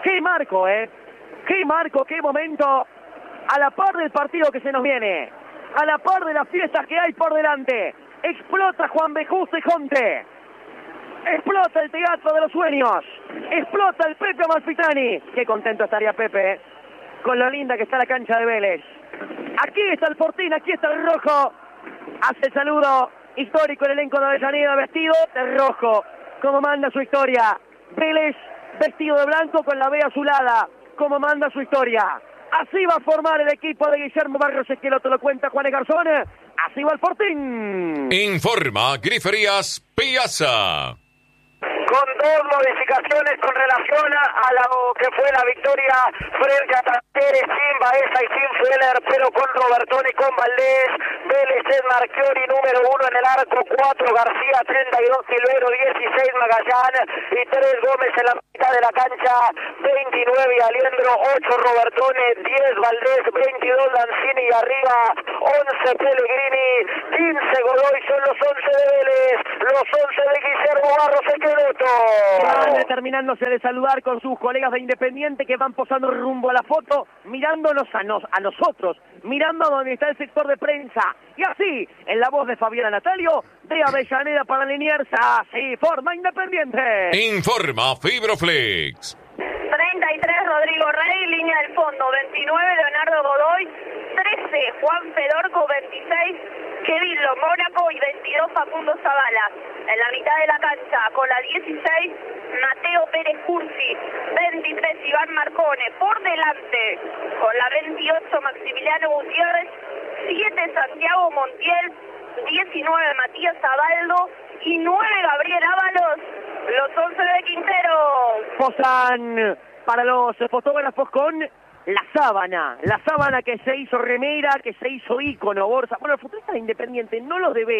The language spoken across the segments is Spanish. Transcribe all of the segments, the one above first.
¡Qué marco, ¡Qué marco, qué momento! A la par del partido que se nos viene, a la par de las fiestas que hay por delante, explota Juan B. Conte, explota el Teatro de los Sueños, explota el Pepe Amalfitani. Qué contento estaría Pepe, con lo linda que está la cancha de Vélez. Aquí está el Fortín, aquí está el rojo. Hace el saludo histórico el elenco de Avellaneda, vestido de rojo, como manda su historia. Vélez vestido de blanco con la B azulada, como manda su historia. Así va a formar el equipo de Guillermo Barros Esqueloto, lo cuenta Juan Garzón. Así va el Fortín. Informa Griferías Piazza. Con dos modificaciones con relación a lo que fue la victoria frente a Talleres, sin Baeza y sin Feller, pero con Robertoni y con Valdés. Vélez es Marchiori número 1 en el arco, 4 García, 32 Silvero, 16 Magallán y 3 Gómez en la mitad de la cancha, 29 Aliendro, 8 Robertoni, 10 Valdés, 22 Lanzini y arriba 11 Pellegrini, 15 Godoy. Son los 11 de Vélez, los 11 de Guillermo Barros Esqueloto. Van terminándose de saludar con sus colegas de Independiente que van posando rumbo a la foto, mirándonos a nosotros, mirando a donde está el sector de prensa. Y así, en la voz de Fabiana Natalio, de Avellaneda para Liniers, así forma Independiente. Informa Fibroflex. 33 Rodrigo Rey, línea del fondo, 29 Leonardo Godoy, 13 Juan Fedorco, 26 Kevin Lo Mónaco y 22 Facundo Zavala. En la mitad de la cancha, con la 16 Mateo Pérez Cursi, 23 Iván Marcone, por delante con la 28 Maximiliano Gutiérrez, 7 Santiago Montiel, 19 Matías Abaldo y 9 Gabriel Ábalos, los 11 de Quintero. Posan para los fotógrafos con la sábana que se hizo remera, que se hizo ícono, bolsa. Bueno, los futbolistas de Independiente, no los de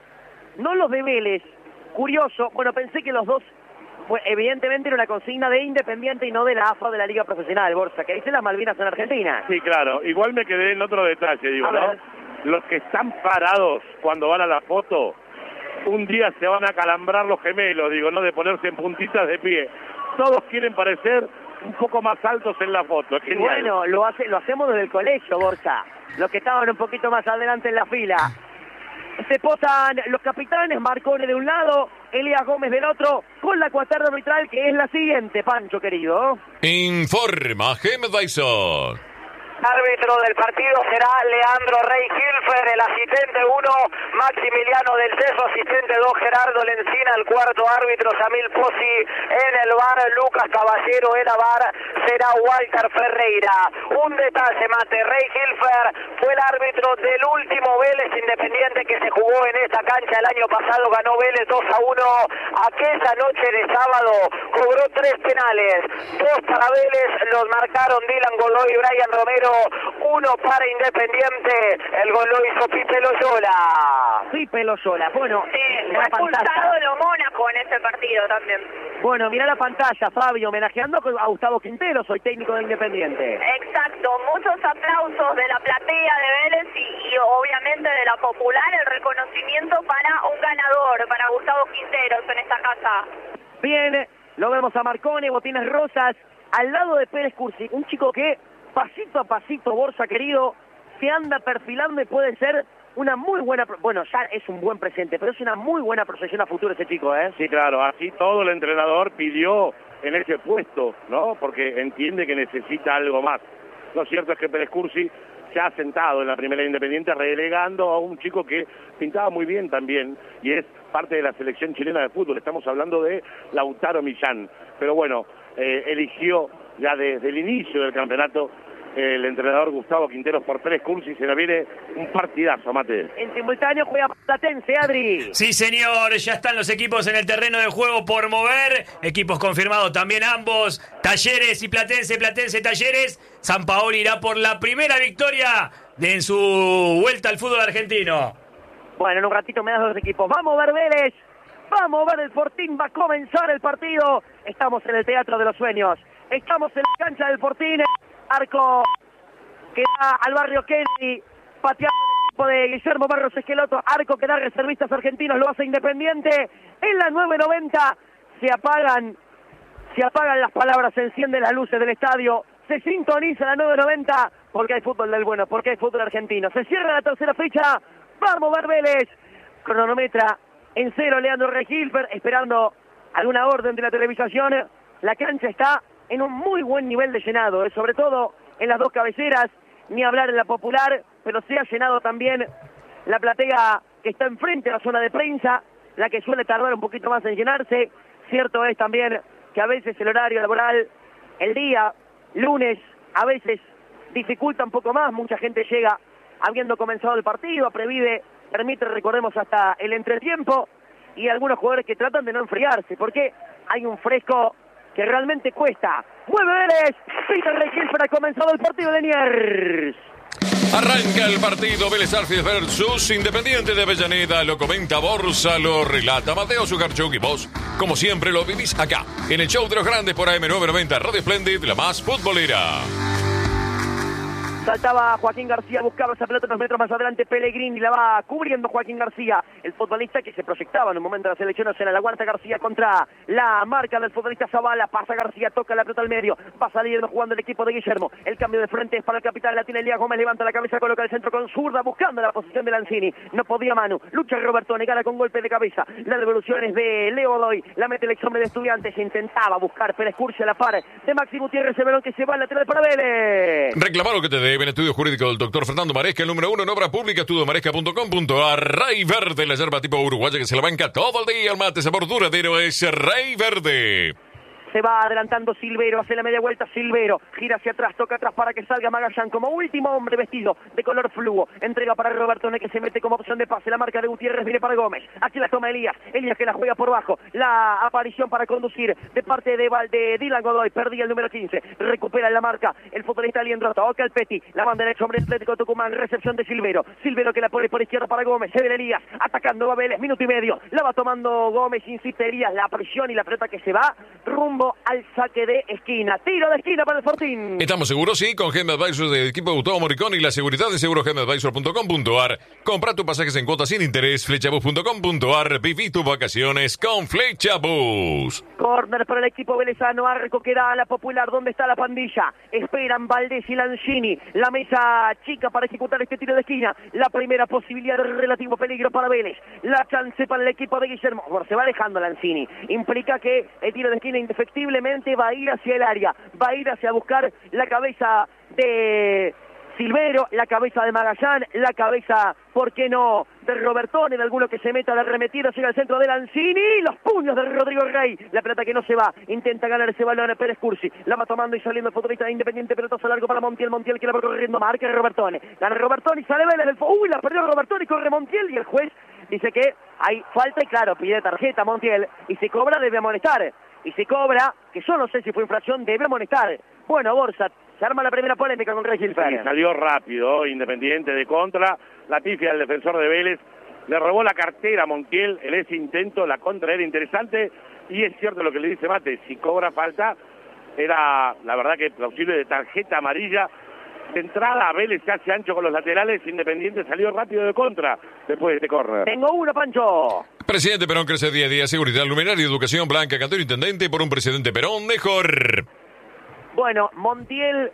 Vélez. Curioso, bueno, pensé que los dos, bueno, evidentemente era una consigna de Independiente y no de la AFA de la Liga Profesional, Borsa, que dice las Malvinas en Argentina. Sí, claro, igual me quedé en otro detalle, digo, ¿no? Los que están parados cuando van a la foto, un día se van a calambrar los gemelos, digo, ¿no? De ponerse en puntitas de pie. Todos quieren parecer un poco más altos en la foto, es genial. Bueno, lo hacemos desde el colegio, Borja. Los que estaban un poquito más adelante en la fila. Se posan los capitanes, Marcone de un lado, Elías Gómez del otro, con la cuaterna arbitral que es la siguiente, Pancho querido. Informa Gem Dyson. Árbitro del partido será Leandro Rey Hilfer, el asistente 1, Maximiliano del Ceso, asistente 2, Gerardo Lencina, el cuarto árbitro, Samil Pozzi, en el bar, Lucas Caballero, en la bar, será Walter Ferreira. Un detalle, Mate, Rey Hilfer fue el árbitro del último Vélez Independiente que se jugó en esta cancha el año pasado, ganó Vélez 2-1, aquella noche de sábado cobró 3 penales, 2 para Vélez, los marcaron Dylan Godoy y Brian Romero, 1 para Independiente, el gol lo hizo Pipe Loyola. Pipe Loyola, bueno. Fue expulsado Lo Mónaco en ese partido también. Bueno, mirá la pantalla, Fabio, homenajeando a Gustavo Quintero, soy técnico de Independiente. Exacto, muchos aplausos de la platea de Vélez y obviamente de la popular, el reconocimiento para un ganador, para Gustavo Quinteros en esta casa. Bien, lo vemos a Marcone, botines rosas, al lado de Pérez Cursi, un chico que pasito a pasito, Borja querido, se anda perfilando y puede ser una muy buena, bueno, ya es un buen presente, pero es una muy buena proyección a futuro ese chico, ¿eh? Sí, claro, así todo el entrenador pidió en ese puesto, ¿no? Porque entiende que necesita algo más. Lo cierto es que Pérez Cursi se ha sentado en la primera Independiente relegando a un chico que pintaba muy bien también y es parte de la selección chilena de fútbol. Estamos hablando de Lautaro Millán, pero bueno, eligió ya desde el inicio del campeonato el entrenador Gustavo Quinteros por Pérez Cursi. Se nos viene un partidazo, Mate. En simultáneo juega Platense, Adri. Sí, señor, ya están los equipos en el terreno de juego por mover, equipos confirmados también ambos, Talleres y Platense, Talleres. Sampaoli irá por la primera victoria en su vuelta al fútbol argentino. Bueno, en un ratito me das los equipos. Vamos a ver Vélez, vamos a ver el Fortín, va a comenzar el partido. Estamos en el Teatro de los Sueños, estamos en la cancha del Fortín. Arco que da al barrio Kennedy, pateando el equipo de Guillermo Barros Esqueloto. Arco que da reservistas argentinos, lo hace Independiente. En la 9:90 se se apagan las palabras, se encienden las luces del estadio, se sintoniza la 990, porque hay fútbol del bueno, porque hay fútbol argentino. Se cierra la tercera fecha, vamos a ver Vélez. Cronometra en cero, Leandro Rey-Hilfer, esperando alguna orden de la televisación. La cancha está en un muy buen nivel de llenado, sobre todo en las dos cabeceras, ni hablar en la Popular, pero se ha llenado también la platea que está enfrente a la zona de prensa, la que suele tardar un poquito más en llenarse. Cierto es también que a veces el horario laboral, el día, lunes, a veces dificulta un poco más, mucha gente llega habiendo comenzado el partido, permite, recordemos, hasta el entretiempo, y algunos jugadores que tratan de no enfriarse, porque hay un fresco que realmente cuesta. ¡Mueve Vélez! Peter Rey-Hilfer, ha comenzado el partido de Liniers. Arranca el partido Vélez Arfield versus Independiente de Avellaneda. Lo comenta Borsa, lo relata Mateo Zugarchuk y vos, como siempre, lo vivís acá, en el show de los grandes por AM990 Radio Splendid, la más futbolera. Saltaba Joaquín García, buscaba esa pelota unos metros más adelante, Pellegrini la va cubriendo Joaquín García, el futbolista que se proyectaba en un momento de la selección nacional. Aguanta García contra la marca del futbolista Zavala, pasa García, toca la pelota al medio, va saliendo jugando el equipo de Guillermo, el cambio de frente es para el capitán, la tiene Elías Gómez, levanta la cabeza, coloca el centro con zurda, buscando la posición de Lanzini, no podía Manu, lucha Robertone, gana con golpe de cabeza, la devolución es de Leo Godoy, la mete el ex hombre de Estudiantes, intentaba buscar Pérez Cursi a la par de Maxi Gutiérrez, el balón que se va al lateral para Vélez. Reclamar lo que te deben. Estudio jurídico del doctor Fernando Maresca, el número 1 en obra pública, estudiomaresca.com.ar. Rey Verde, la yerba tipo uruguaya que se la banca todo el día. El mate sabor duradero es Rey Verde. Se va adelantando Silvero, hace la media vuelta Silvero, gira hacia atrás, toca atrás para que salga Magallán como último hombre vestido de color fluo, entrega para Robertone que se mete como opción de pase, la marca de Gutiérrez viene para Gómez, aquí la toma Elías que la juega por bajo, la aparición para conducir de parte de Dylan Godoy, perdía el número 15, recupera la marca, el futbolista Liendro, toca el Peti, la banda derecha hombre Atlético Tucumán, recepción de Silvero que la pone por izquierda para Gómez, se ve Elías, atacando a Vélez, minuto y medio, la va tomando Gómez, insiste Elías, la presión y la pelota que se va rumbo al saque de esquina. Tiro de esquina para el Fortín. ¿Estamos seguros? Sí, con GM Advisors del equipo de Gustavo Morricone y la seguridad de segurogmadvisor.com.ar. Compra tus pasajes en cuotas sin interés. Flechabus.com.ar. Viví tus vacaciones con Flechabus. Corner para el equipo velezano. Arco que da a la Popular. ¿Dónde está la pandilla? Esperan Valdés y Lanzini. La mesa chica para ejecutar este tiro de esquina. La primera posibilidad de relativo peligro para Vélez. La chance para el equipo de Guillermo. Bueno, se va alejando Lanzini. Implica que el tiro de esquina indefectiblemente va a ir hacia el área, va a ir hacia buscar la cabeza de Silvero, la cabeza de Magallán, la cabeza, ¿por qué no?, de Robertone, de alguno que se meta de arremetido, llega al centro de Lanzini, los puños de Rodrigo Rey, la pelota que no se va, intenta ganar ese balón Pérez Cursi, la va tomando y saliendo el futbolista de Independiente, pelotazo largo para Montiel que la va corriendo, marca Robertone, gana Robertone y sale Vélez del la perdió Robertone y corre Montiel y el juez dice que hay falta y claro, pide tarjeta Montiel y si cobra debe amonestar. Y si cobra, que yo no sé si fue infracción, debe amonestar. Bueno, Borsa, se arma la primera polémica con Rey-Hilfer. Sí, salió rápido, Independiente de contra, la pifia del defensor de Vélez, le robó la cartera a Montiel en ese intento, la contra era interesante, y es cierto lo que le dice Mate, si cobra falta, era la verdad que plausible de tarjeta amarilla. De entrada a Vélez se hace ancho con los laterales, Independiente salió rápido de contra después de este córner. Tengo uno, Pancho. Presidente Perón crece día a día, seguridad, luminaria, educación, Blanca, Cantero, intendente, por un presidente Perón mejor. Bueno, Montiel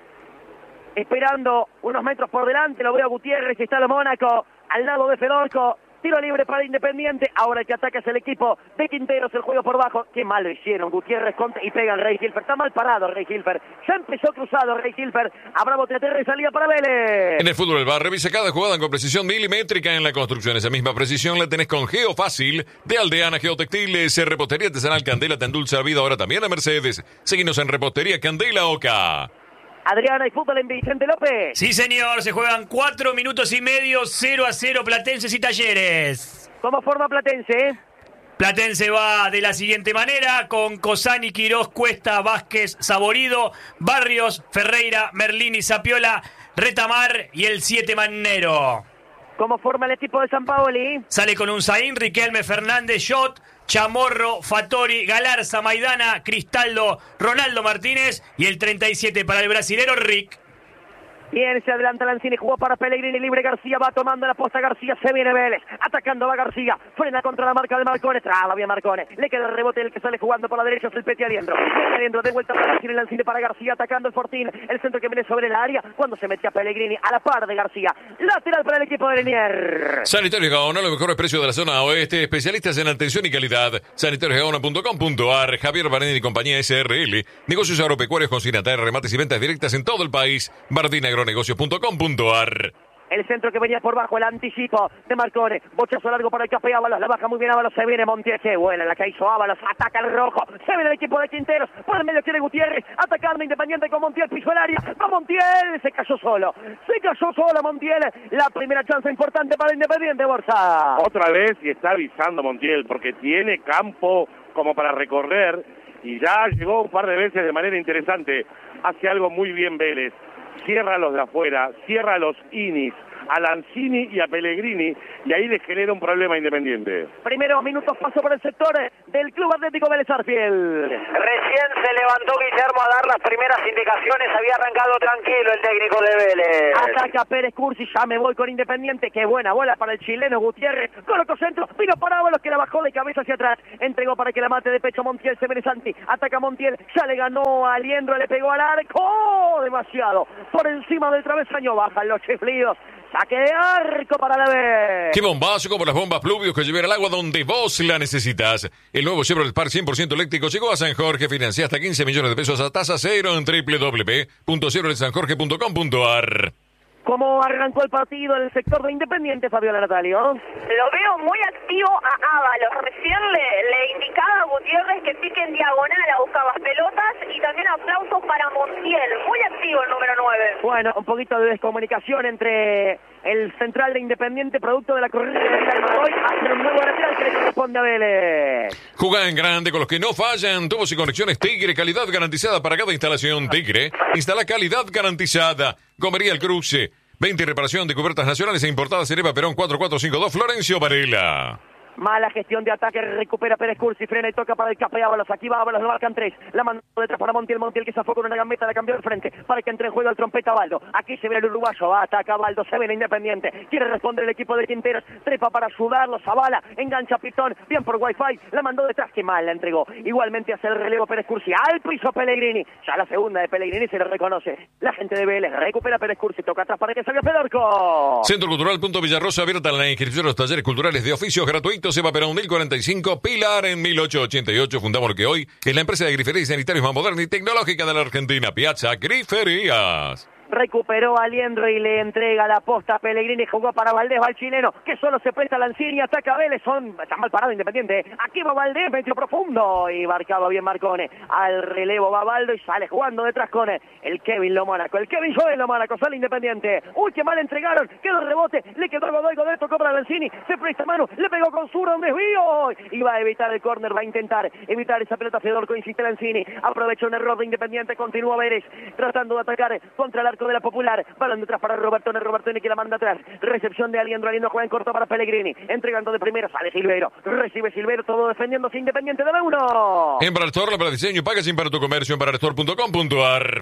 esperando unos metros por delante, lo veo a Gutiérrez, está lo Mónaco, al lado de Fedorco. Tiro libre para Independiente, ahora el que ataca es el equipo de Quinteros, el juego por bajo, qué mal lo hicieron, Gutiérrez contra y pega el Rey-Hilfer, está mal parado Rey-Hilfer, ya empezó cruzado Rey-Hilfer, habrá boteaterra y salida para Vélez. En el fútbol del bar, revisa cada jugada con precisión milimétrica en la construcción, esa misma precisión la tenés con Geofácil, de Aldeana Geotextiles, Repostería Artesanal Candela, te endulza la vida ahora también a Mercedes, seguinos en Repostería Candela Oca. Adriana, y fútbol en Vicente López. Sí, señor, se juegan 4 minutos y medio, 0-0 Platenses y Talleres. ¿Cómo forma Platense? Platense va de la siguiente manera, con Cosani, Quirós, Cuesta, Vázquez, Saborido, Barrios, Ferreira, Merlini, Sapiola, Retamar y el 7 Manero. ¿Cómo forma el equipo de San Paoli? Sale con un Zain, Riquelme, Fernández, Shot, Chamorro, Fattori, Galarza, Maidana, Cristaldo, Ronaldo Martínez y el 37 para el brasilero Rick. Bien, se adelanta Lanzini, jugó para Pellegrini, libre García, va tomando la posta García, se viene Vélez, atacando va García, frena contra la marca de Marcone, traba bien Marcone, le queda el rebote, el que sale jugando por la derecha es el Peti Aliendro, de vuelta para Lanzini para García, atacando el Fortín, el centro que viene sobre el área, cuando se metía Pellegrini a la par de García, lateral para el equipo de Liniers. Sanitarios Gaona, los mejores precios de la zona oeste, especialistas en atención y calidad, sanitariosgaona.com.ar, Javier Barenini y compañía SRL, negocios agropecuarios, consignatarios, remates y ventas directas en todo el país, martinagronegocios.com.ar. El centro que venía por bajo, el anticipo de Marcone, bochazo largo para el Café Ábalos, la baja muy bien Ábalos, se viene Montiel, que buena la que hizo Ábalos, ataca el rojo, se viene el equipo de Quinteros, por el medio quiere Gutiérrez, atacando Independiente con Montiel, pisó el área, va Montiel, se cayó solo Montiel, la primera chance importante para Independiente, Borja. Otra vez y está avisando Montiel, porque tiene campo como para recorrer, y ya llegó un par de veces de manera interesante, hace algo muy bien Vélez. Cierra a los de afuera, cierra a los Inis, a Lanzini y a Pellegrini, y ahí les genera un problema a Independiente. Primeros minutos pasó por el sector del Club Atlético Vélez Sarsfield. Recién se levantó Guillermo a dar las primeras indicaciones, había arrancado tranquilo el técnico de Vélez. Ataca Pérez Cursi, ya me voy con Independiente, qué buena bola para el chileno Gutiérrez, colocó centro, vino para Ábalos que la bajó de cabeza hacia atrás, entregó para que la mate de pecho Montiel, se viene Santi, ataca Montiel, ya le ganó a Aliendro, le pegó al arco, demasiado, por encima del travesaño, bajan los chiflidos. Saque de arco para la B. ¡Qué bombazo como las bombas Pluvios que llevan el agua donde vos la necesitas! El nuevo Chevrolet Spark 100% eléctrico llegó a San Jorge. Financia hasta 15 millones de pesos a tasa cero en www.chevroletsanjorge.com.ar. ¿Cómo arrancó el partido en el sector de Independiente, Fabiola Natalio? Lo veo muy activo a Ábalos. Recién le indicaba a Gutiérrez que pique en diagonal a buscar las pelotas y también aplausos para Montiel. Muy activo el número 9. Bueno, un poquito de descomunicación entre el central de Independiente, producto de la corrida de hoy, hacia un nuevo lateral que le corresponde a Vélez. Juega en grande con los que no fallan. Tubos y conexiones Tigre, calidad garantizada para cada instalación. Tigre, instala calidad garantizada. Comería El Cruce. 20 reparación de cubiertas nacionales e importadas en Eva Perón 4452 Florencio Varela. Mala gestión de ataque, recupera Pérez Cursi, frena y toca para el Café Ábalos, aquí va Ábalos, lo marcan 3, la mandó detrás para Montiel que se afocó con una gambeta, la cambió al frente, para que entre en juego el trompeta Baldo, aquí se ve el uruguayo, ataca Baldo, se ve el Independiente, quiere responder el equipo de Quinteros, trepa para ayudarlo, Zavala, engancha Pitón, bien por Wi-Fi, la mandó detrás, que mal la entregó, igualmente hace el relevo Pérez Cursi, al piso Pellegrini, ya la segunda de Pellegrini se le reconoce, la gente de Vélez, recupera Pérez Cursi, toca atrás para que salga Pedorco. Centro Cultural Punto Villarrosa, abierta la inscripción a los talleres culturales de oficios gratuitos, Eva Perón 1045, Pilar en 1888. Fundamos lo que hoy es la empresa de griferías y sanitarios más moderna y tecnológica de la Argentina, Piazza Griferías. Recuperó a Aliendro y le entrega la posta a Pellegrini, jugó para Valdés, va el chileno, que solo se presta a Lanzini, ataca a Vélez, está mal parado Independiente, aquí va Valdés, metió profundo y marcado bien Marcone, al relevo va Baldo y sale jugando detrás con el Kevin Lomónaco, el Kevin Joel Lomónaco, sale Independiente, uy que mal entregaron, quedó el rebote, le quedó Godoy, tocó para Lanzini, se presta mano, le pegó con zurda, un desvío, y va a evitar el córner, va a intentar evitar esa pelota Fedorco, insiste Lanzini, aprovecha un error de Independiente, continúa Vélez, tratando de atacar contra el arco de la Popular, balón detrás para Robertone que la manda atrás, recepción de Aliendro juega en corto para Pellegrini, entregando de primera, sale Silvero, recibe Silvero, todo defendiéndose Independiente de la 1. Embarastor, para diseño y packaging para tu comercio, embarastor.com.ar.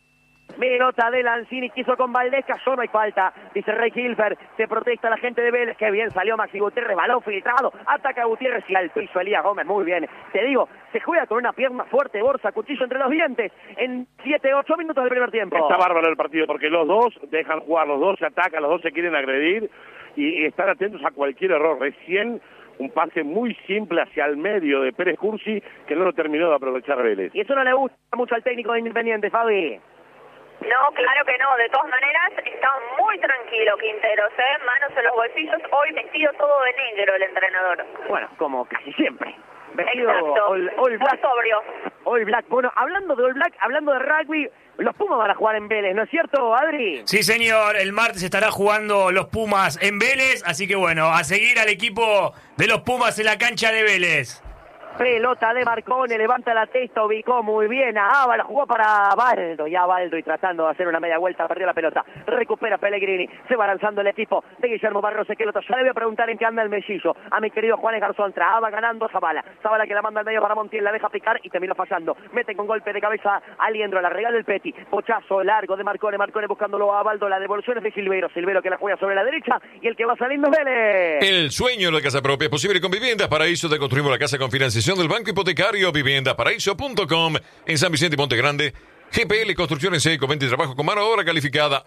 Pelota de Lanzini, quiso con Valdés, cayó, no hay falta, dice Rey Hilfer, se protesta la gente de Vélez, que bien salió Maxi Gutiérrez, balón filtrado, ataca a Gutiérrez y al piso Elías Gómez, muy bien, te digo, se juega con una pierna fuerte, Borsa, cuchillo entre los dientes, en 7-8 minutos del primer tiempo. Está bárbaro el partido, porque los dos dejan jugar, los dos se atacan, los dos se quieren agredir, y están atentos a cualquier error. Recién un pase muy simple hacia el medio de Pérez Cursi, que no lo terminó de aprovechar Vélez. Y eso no le gusta mucho al técnico de Independiente, Fabi. No, claro que no. De todas maneras, está muy tranquilo Quinteros, manos en los bolsillos. Hoy vestido todo de negro el entrenador. Bueno, como casi siempre. Vestido all black. Muy sobrio. All black. Bueno, hablando de All Black, hablando de rugby, los Pumas van a jugar en Vélez, ¿no es cierto, Adri? Sí, señor. El martes estará jugando los Pumas en Vélez. Así que bueno, a seguir al equipo de los Pumas en la cancha de Vélez. Pelota de Marcone, levanta la testa, ubicó muy bien a Ábalo, jugó para Baldo, y tratando de hacer una media vuelta, perdió la pelota, recupera Pellegrini, se va lanzando el equipo de Guillermo Barros Esqueloto. Ya le voy a preguntar en qué anda el mellizo, a mi querido Juanes Garzón. Traba ganando Zabala que la manda al medio para Montiel, la deja picar y termina fallando, mete con golpe de cabeza a Liendro, la regala el Peti, pochazo largo de Marcone buscándolo a Baldo, la devolución es de Silvero que la juega sobre la derecha, y el que va saliendo es Vélez. El sueño de la casa propia es posible con Viviendas Paraíso. Te construimos la casa con financiación del Banco Hipotecario. Viviendaparaíso.com en San Vicente y Monte Grande. GPL Construcciones Seco, venta y trabajo con mano de obra calificada.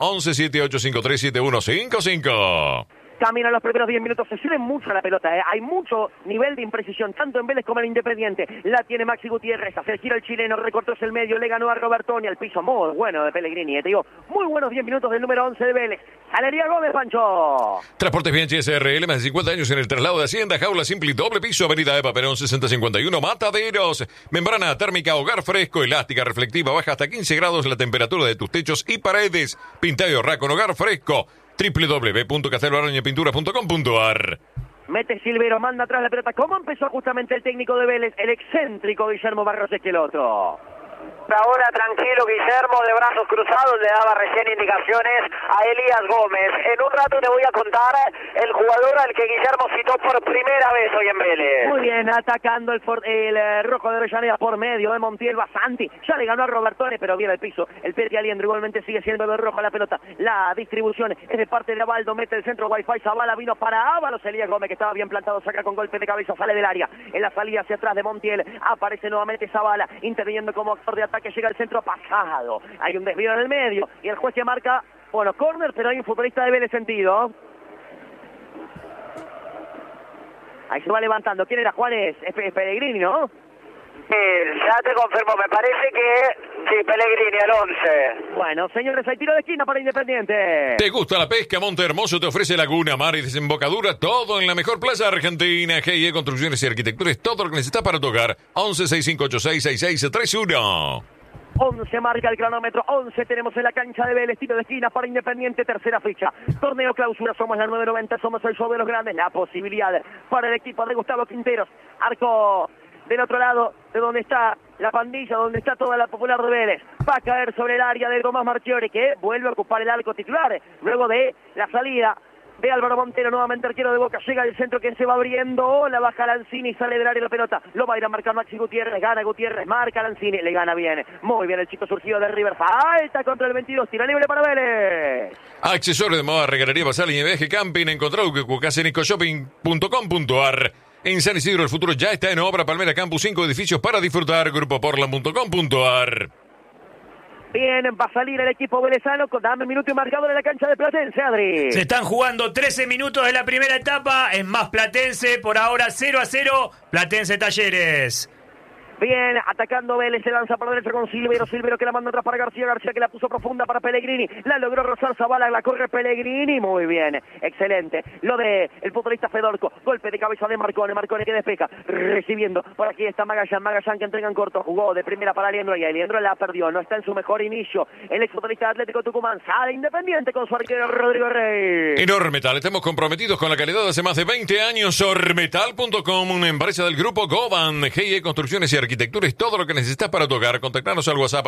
1178537155. Caminan los primeros 10 minutos, se sirve mucho la pelota, hay mucho nivel de imprecisión, tanto en Vélez como en Independiente. La tiene Maxi Gutiérrez, hace el giro el chileno, recortó el medio, le ganó a Robertoni, al piso muy bueno de Pellegrini, te digo, muy buenos 10 minutos del número 11 de Vélez. Galería Gómez, Pancho. Transportes Bianchi SRL, más de 50 años en el traslado de Hacienda, jaula simple y doble piso, avenida Eva Perón 6051, Mataderos. Membrana térmica, hogar fresco, elástica, reflectiva, baja hasta 15 grados la temperatura de tus techos y paredes. Pinta y ahorra con hogar fresco. www.casteloarañapintura.com.ar. Mete Silvero, manda atrás la pelota. ¿Cómo empezó justamente el técnico de Vélez? El excéntrico Guillermo Barros Esqueloto. Ahora tranquilo Guillermo, de brazos cruzados, le daba recién indicaciones a Elías Gómez. En un rato te voy a contar el jugador al que Guillermo citó por primera vez hoy en Vélez. Muy bien, atacando el rojo de Avellaneda por medio de Montiel. Basanti, ya le ganó a Robertone, pero viene al piso. El Peti Aliendro igualmente sigue siendo de rojo la pelota. La distribución es de parte de Abaldo, mete el centro Wi-Fi, Zabala vino para Ábalos. Elías Gómez, que estaba bien plantado, saca con golpe de cabeza, sale del área. En la salida hacia atrás de Montiel, aparece nuevamente Zabala, interviniendo como actor de ataque, llega el centro pasado. Hay un desvío en el medio y el juez se marca, bueno, córner, pero hay un futbolista de Vélez sentido. Ahí se va levantando. ¿Quién era, Juanes? Es Pellegrini, ¿no? Ya te confirmo, me parece que sí, Pellegrini, el 11. Bueno, señores, hay tiro de esquina para Independiente. ¿Te gusta la pesca? Monte Hermoso te ofrece laguna, mar y desembocadura, todo en la mejor plaza argentina. G&E Construcciones y Arquitectura es todo lo que necesitas para tu hogar. 1165866631. 11 marca el cronómetro, 11 tenemos en la cancha de Vélez, tiro de esquina para Independiente, tercera fecha, torneo clausura, somos la 990, somos el show de los grandes, la posibilidad para el equipo de Gustavo Quinteros, arco del otro lado, de donde está la pandilla, donde está toda la popular de Vélez, va a caer sobre el área de Tomás Marchiori, que vuelve a ocupar el arco titular, luego de la salida de Álvaro Montero, nuevamente arquero de Boca, llega el centro que se va abriendo, la baja Lanzini, sale del área la pelota, lo va a ir a marcar Maxi Gutiérrez, gana Gutiérrez, marca Lanzini, le gana bien, muy bien el chico surgido de River, falta contra el 22, tiro libre para Vélez. Accesorios de moda, regalería basal y viaje camping, encontrá ucucasenicoShopping.com.ar. En San Isidro el futuro ya está en obra, Palmera Campus, 5 edificios para disfrutar, grupoportland.com.ar. Bien, va a salir el equipo velezano, dame minuto y marcador en la cancha de Platense, Adri. Se están jugando 13 minutos de la primera etapa, es más Platense, por ahora 0-0, Platense Talleres. Bien, atacando Vélez, se lanza por derecha con Silvero que la manda atrás para García que la puso profunda para Pellegrini, la logró rozar Zabala, la corre Pellegrini, muy bien, excelente, lo de el futbolista Fedorco, golpe de cabeza de Marcone que despeja, recibiendo, por aquí está Magallán que entrega en corto, jugó de primera para Aliendro y Aliendro la perdió, no está en su mejor inicio, el exfutbolista de Atlético Tucumán, sale Independiente con su arquero Rodrigo Rey. En Ormetal estamos comprometidos con la calidad de hace más de 20 años, Ormetal.com, una empresa del grupo Goban, G&E Construcciones y Arquitectura es todo lo que necesitas para tu hogar. Contactarnos al WhatsApp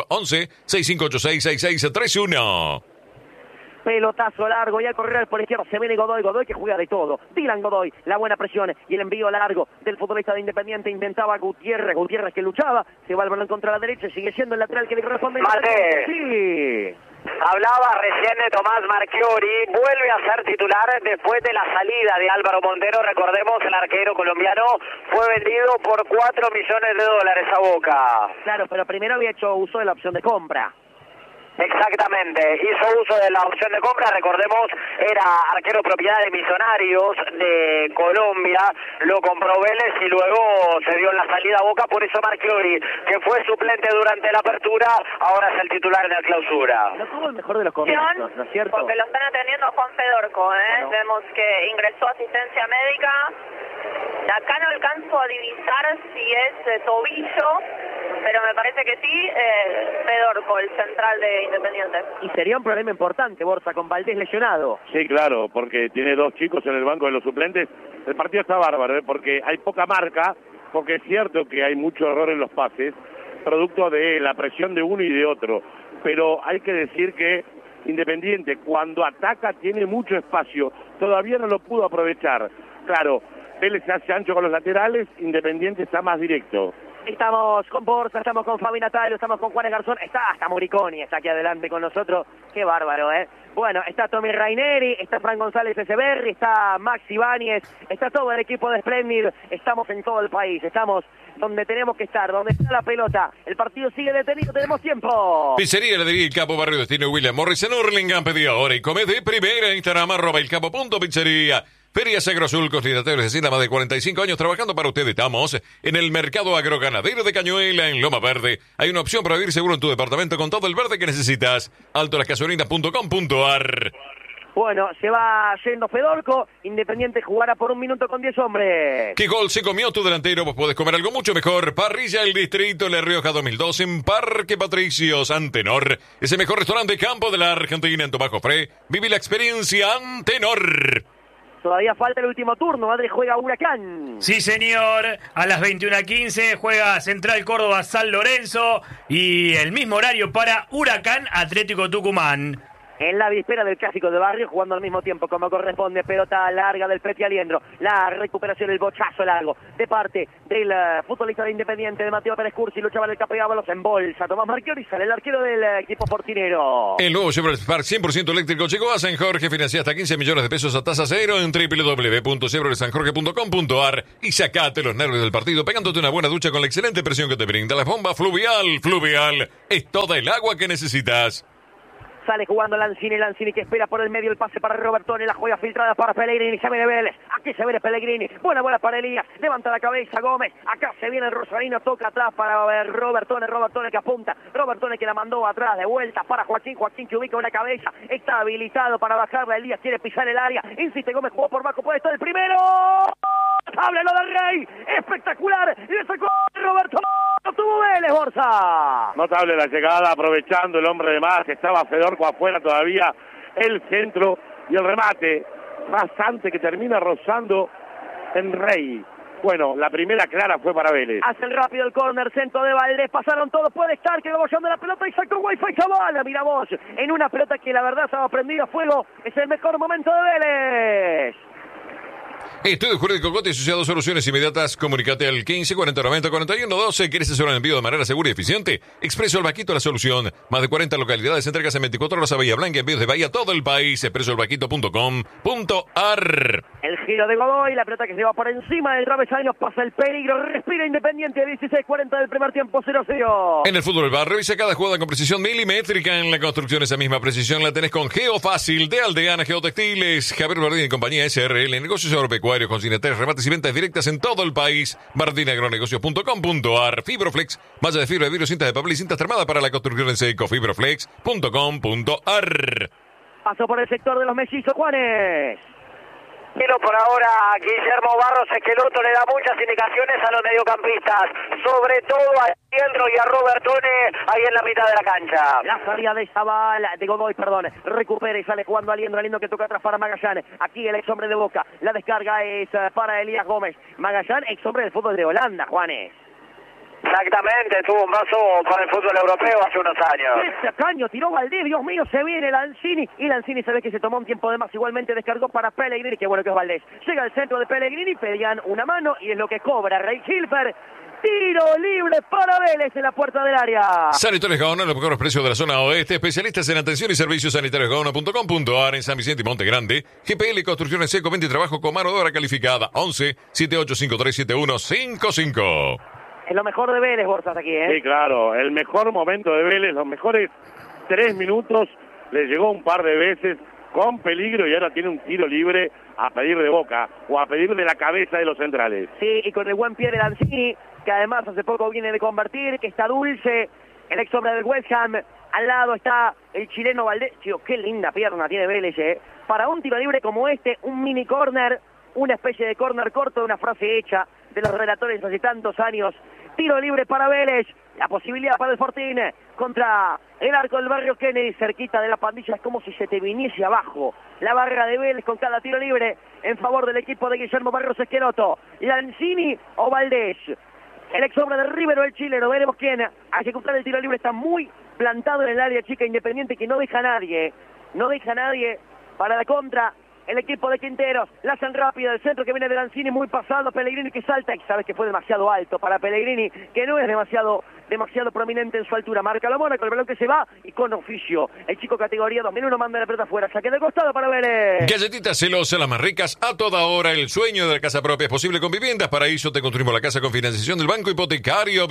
11-6586-6631. Pelotazo largo y a correr por izquierda se viene Godoy que juega de todo. Dylan Godoy, la buena presión y el envío largo del futbolista de Independiente. Intentaba Gutiérrez que luchaba, se va el balón contra la derecha, sigue siendo el lateral que le corresponde. Mate. Sí. Hablaba recién de Tomás Marchiori, vuelve a ser titular después de la salida de Álvaro Montero. Recordemos, el arquero colombiano fue vendido por $4 millones a Boca. Claro, pero primero había hecho uso de la opción de compra. Exactamente, hizo uso de la opción de compra, recordemos, era arquero propiedad de Millonarios de Colombia, lo compró Vélez y luego se dio en la salida a Boca, por eso Marchiori, que fue suplente durante la apertura, ahora es el titular en la clausura. No tuvo el mejor de los comienzos, ¿no es cierto? Porque lo están atendiendo a Juan Fedorco, ¿eh? Bueno. Vemos que ingresó asistencia médica. Acá no alcanzo a divisar si es tobillo, pero me parece que sí, Fedorco, el central de Independiente. Y sería un problema importante, Borja, con Valdés lesionado. Sí, claro, porque tiene dos chicos en el banco de los suplentes. El partido está bárbaro, porque hay poca marca porque es cierto que hay mucho error en los pases, producto de la presión de uno y de otro, pero hay que decir que Independiente cuando ataca tiene mucho espacio, todavía no lo pudo aprovechar. Claro, Vélez se hace ancho con los laterales, Independiente está más directo. Estamos con Borsa, estamos con Fabi Natalio, estamos con Juanes Garzón, está hasta Moriconi, está aquí adelante con nosotros, qué bárbaro, ¿eh? Bueno, está Tommy Raineri, está Fran González Echeverri, está Max Ibáñez, está todo el equipo de Splendid, estamos en todo el país, estamos donde tenemos que estar, donde está la pelota, el partido sigue detenido, tenemos tiempo. Pizzería Heladería El Capo, Barrio Destino, William Morris en Hurlingham, pedí ahora y come de primera, Instagram, @elcapo.pizzería. Feria Sagro Azul, Constitutores de Cina, más de 45 años trabajando para ustedes. Estamos en el Mercado Agroganadero de Cañuela, en Loma Verde. Hay una opción para vivir seguro en tu departamento con todo el verde que necesitas. altolasgasolinas.com.ar. Bueno, se va yendo Fedorco, Independiente jugará por 1 minuto con 10 hombres. ¿Qué gol se comió tu delantero? Vos podés comer algo mucho mejor. Parrilla El Distrito, La Rioja 2002, en Parque Patricios, Antenor. Es el mejor restaurante de campo de la Argentina, en Tomás Jofré. Viví la experiencia Antenor. Todavía falta el último turno, Adri juega Huracán. Sí, señor. A las 21:15 juega Central Córdoba San Lorenzo y el mismo horario para Huracán Atlético Tucumán. En la víspera del clásico de barrio, jugando al mismo tiempo como corresponde, pelota larga del Peti Aliendro, la recuperación, el bochazo largo de parte del futbolista de Independiente, de Mateo Pérez Cursi, luchaba en el Capeábalos en bolsa, Tomás Marchiori, sale el arquero del equipo fortinero. El nuevo Chevrolet Spark 100% eléctrico llegó a San Jorge, financia hasta 15 millones de pesos a tasa cero en www.chevroletsanjorge.com.ar y sacate los nervios del partido pegándote una buena ducha con la excelente presión que te brinda la bomba Fluvial. Fluvial es toda el agua que necesitas. Sale jugando Lanzini que espera por el medio el pase para Robertone, la juega filtrada para Pellegrini, se viene Vélez, aquí se viene Pellegrini, buena bola para Elías, levanta la cabeza Gómez, acá se viene el Rosarino, toca atrás para ver Robertone que apunta, Robertone que la mandó atrás, de vuelta para Joaquín que ubica una cabeza, está habilitado para bajarla, Elías quiere pisar el área, insiste Gómez, jugó por bajo, puede estar el primero, ¡Hable lo del Rey! ¡Espectacular! ¡Le sacó Roberto! ¡Tuvo Vélez, Borsa! Notable la llegada, aprovechando el hombre de más, estaba Fedorco afuera todavía, el centro y el remate, bastante que termina rozando en Rey. Bueno, la primera clara fue para Vélez. Hace el rápido el córner, centro de Valdés, pasaron todos, puede estar, quedó bollando la pelota y sacó Wi-Fi Zavala, mira vos, en una pelota que la verdad estaba prendida a fuego, es el mejor momento de Vélez. Estudio Jurídico Cote y Asociados, soluciones inmediatas. Comunicate al 15 40 90 41 12. ¿Quieres hacer un envío de manera segura y eficiente? Expreso El Vaquito, la solución. Más de 40 localidades, entregas en 24 horas a Bahía Blanca, envíos de Bahía a todo el país. expresoelvaquito.com.ar. El giro de Godoy, la pelota que se va por encima del travesaño, pasa el peligro, respira Independiente, 16:40 del primer tiempo, 0-0. En el fútbol del barrio, revisa cada jugada con precisión milimétrica. En la construcción, esa misma precisión la tenés con Geofácil de Aldeana Geotextiles. Javier Bardín y compañía SRL, negocios agropecuarios, consignatarios, remates y ventas directas en todo el país. bardinagronegocios.com.ar. Fibroflex, malla de fibra de vidrio, cintas de papel y cintas termadas para la construcción en seco. Fibroflex.com.ar. Pasó por el sector de los mellizos, Juanes. Pero por ahora Guillermo Barros Esqueloto le da muchas indicaciones a los mediocampistas, sobre todo a Aliendro y a Robertone ahí en la mitad de la cancha. La salida de Zavala, de Godoy, perdón, recupera y sale jugando Aliendro que toca atrás para Magallanes. Aquí el ex hombre de Boca, la descarga es para Elías Gómez. Magallanes, ex hombre del fútbol de Holanda, Juanes. Exactamente, tuvo un paso por el fútbol europeo hace unos años. Ese caño tiró Valdés, Dios mío, se viene Lanzini, y Lanzini se ve que se tomó un tiempo de más, igualmente descargó para Pellegrini, que bueno que es Valdés. Llega al centro de Pellegrini, pedían una mano, y es lo que cobra Rey Hilfer. Tiro libre para Vélez en la puerta del área. Sanitarios Gaona, los mejores precios de la zona oeste. Especialistas en atención y servicios sanitariosgaona.com.ar en San Vicente y Monte Grande. GPL Construcciones Seco, venta y trabajo con mano de obra calificada. 11 7853 7155. Es lo mejor de Vélez, Borzas, aquí, ¿eh? Sí, claro, el mejor momento de Vélez, los mejores 3 minutos, le llegó un par de veces con peligro y ahora tiene un tiro libre a pedir de Boca o a pedir de la cabeza de los centrales. Sí, y con el buen pie de Lanzini, que además hace poco viene de convertir, que está Dulce, el ex hombre del West Ham. Al lado está el chileno Valdés. Tío, qué linda pierna tiene Vélez, ¿eh? Para un tiro libre como este, un mini corner, una especie de corner corto, una frase hecha de los relatores hace tantos años Tiro libre para Vélez. La posibilidad para el Fortín contra el arco del barrio Kennedy, cerquita de la pandilla. Es como si se te viniese abajo la barra de Vélez con cada tiro libre en favor del equipo de Guillermo Barros Esqueloto. Lanzini o Valdés. El ex hombre de River o el chileno, veremos quién a ejecutar el tiro libre. Está muy plantado en el área chica Independiente, que no deja a nadie. No deja a nadie para la contra. El equipo de Quinteros, la hacen rápida, el centro que viene de Lanzini, muy pasado, Pellegrini que salta, y sabes que fue demasiado alto para Pellegrini, que no es demasiado prominente en su altura. Marca la Mónaco, el balón que se va, y con oficio, el chico categoría 2001 manda la pelota afuera, saque de costado para Vélez. Galletitas Celosa, las más ricas, a toda hora. El sueño de la casa propia es posible con Viviendas Paraíso. Te construimos la casa con financiación del Banco Hipotecario.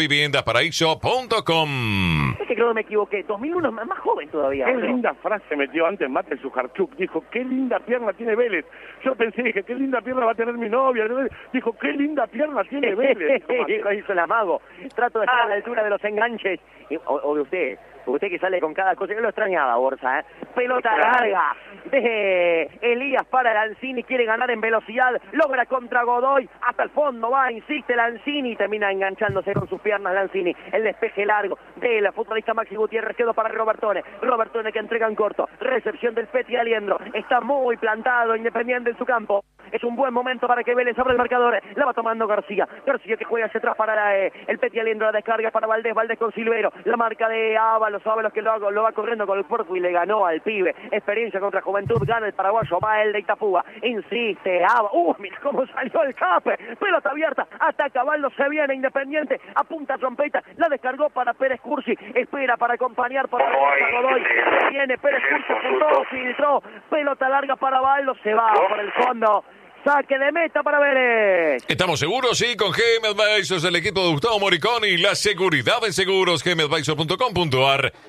Viviendasparaíso.com. Es que creo que me equivoqué, 2001 es más joven todavía. Qué linda frase metió antes Mate Sujarchuk. Dijo, qué linda pierna tiene Vélez. Yo pensé, dije, qué linda pierna va a tener mi novia. Dijo, qué linda pierna tiene Vélez. Hizo el amago. Trato de estar a la altura de los enganches. O de usted que sale con cada cosa. Yo lo extrañaba, Borsa, ¿eh? Pelota larga de Elías para Lanzini. Quiere ganar en velocidad. Logra contra Godoy. Hasta el fondo va, insiste Lanzini. Termina enganchándose con sus piernas Lanzini. El despeje largo del futbolista Maxi Gutiérrez. Quedó para Robertone. Robertone que entrega en corto. Recepción del Peti Aliendro. Está muy plantado Independiente en su campo. Es un buen momento para que Vélez abra el marcador. La va tomando García. García que juega hacia atrás para el Peti Aliendro. La descarga para Valdés. Valdés con Silvero. La marca de Ábalos que lo va corriendo con el cuerpo y le ganó al pibe. Experiencia contra Juventud. Gana el paraguayo. Va el de Itapúa. Insiste. Mira cómo salió el cape. Pelota abierta. Ataca Baldo. Se viene Independiente. Apunta trompeta. La descargó para Pérez Cursi. Espera para acompañar por Godoy. Viene Pérez Cursi. Apuntó. Filtró. Pelota larga para Baldo. Se va por el fondo. Saque de meta para Vélez. ¿Estamos seguros? Sí, con GM Advisors, el equipo de Gustavo Moricón y la seguridad en seguros. GMAdvisor.com.ar.